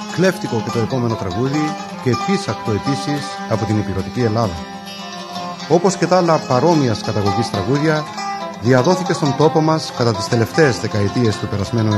κλέφτικο και το επόμενο τραγούδι και πίσακτο επίσης από την υπηρετική Ελλάδα. Όπως και τα άλλα παρόμοιας καταγωγής τραγούδια, διαδόθηκε στον τόπο μας κατά τις τελευταίες δεκαετίες του περασμένου